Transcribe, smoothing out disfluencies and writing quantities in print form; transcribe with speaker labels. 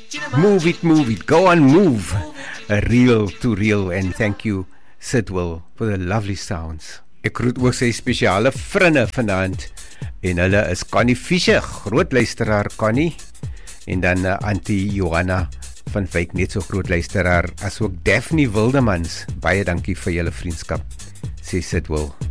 Speaker 1: Move it, go on, move. Real to real, and thank you, Sidwell, for the lovely sounds. Ek groet ook sy spesiale vriende vanaand, en hulle is Connie Fischer, groot luisteraar Connie, en dan Auntie Johanna van Wyk, net so groot luisteraar, as ook Daphne Wildemans. Baie dankie vir julle vriendskap, sê Sidwell.